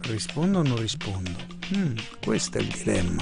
Rispondo o non rispondo? Questo è il dilemma.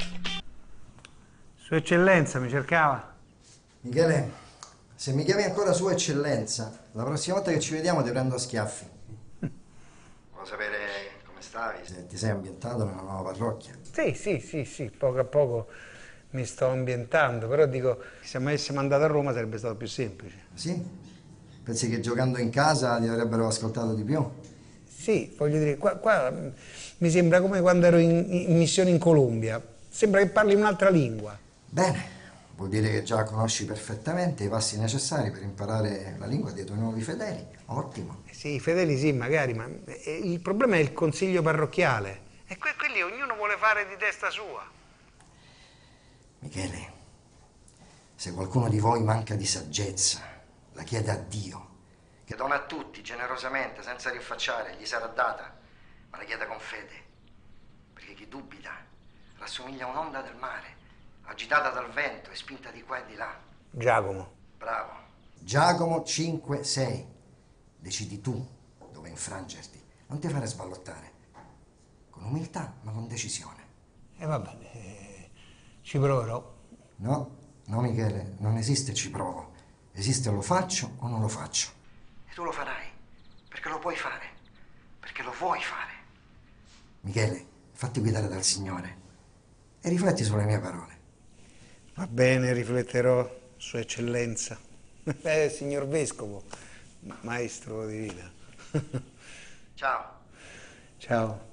Sua Eccellenza, mi cercava? Michele, se mi chiami ancora Sua Eccellenza, la prossima volta che ci vediamo ti prendo a schiaffi. Volevo sapere come stavi, se ti sei ambientato nella nuova parrocchia. Sì, poco a poco mi sto ambientando, però dico, se mi avessi mandato a Roma sarebbe stato più semplice. Sì? Pensi che giocando in casa ti avrebbero ascoltato di più? Sì, voglio dire, qua mi sembra come quando ero in missione in Colombia, sembra che parli un'altra lingua. Bene, vuol dire che già conosci perfettamente i passi necessari per imparare la lingua dei tuoi nuovi fedeli. Ottimo. Sì, i fedeli sì, magari, ma il problema è il consiglio parrocchiale. E quelli ognuno vuole fare di testa sua. Michele, se qualcuno di voi manca di saggezza, la chiede a Dio, che dona a tutti generosamente, senza rinfacciare, gli sarà data, ma la chiede con fede, perché chi dubita rassomiglia a un'onda del mare, agitata dal vento e spinta di qua e di là. Giacomo. Bravo. Giacomo 5,6. Decidi tu dove infrangerti, non ti fare sballottare, con umiltà ma con decisione. E vabbè, ci proverò. No, Michele, non esiste ci provo, esiste lo faccio o non lo faccio. E tu lo farai, perché lo puoi fare, perché lo vuoi fare. Michele, fatti guidare dal Signore e rifletti sulle mie parole. Va bene, rifletterò, Sua Eccellenza. Signor Vescovo, maestro di vita. Ciao. Ciao.